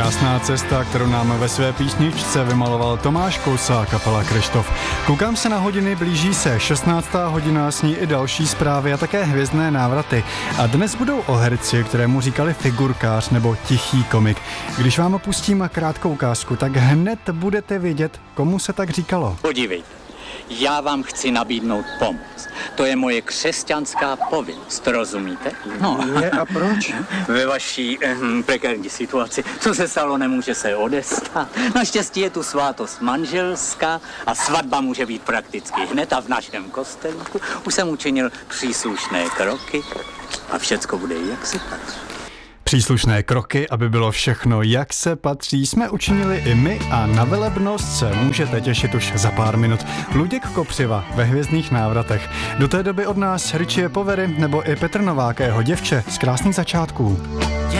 Krásná cesta, kterou nám ve své písničce vymaloval Tomáš Kousa a kapela Kryštof. Koukám se na hodiny, blíží se 16. hodina, s ní i další zprávy a také hvězdné návraty. A dnes budou o herci, kterému říkali figurkář nebo tichý komik. Když vám opustím krátkou ukázku, tak hned budete vědět, komu se tak říkalo. Podívejte, já vám chci nabídnout pomoc. To je moje křesťanská povinnost, rozumíte? No. A proč? Ve vaší prekérní situaci, co se stalo, nemůže se odestát. Naštěstí je tu svátost manželská a svatba může být prakticky hned a v našem kostelíku. Už jsem učinil příslušné kroky a všecko bude, jak se patří. Příslušné kroky, aby bylo všechno, jak se patří, jsme učinili i my a na velebnost se můžete těšit už za pár minut. Luděk Kopřiva ve hvězdných návratech. Do té doby od nás Richie Povery nebo i Petr Novák a jeho děvče z krásných začátků.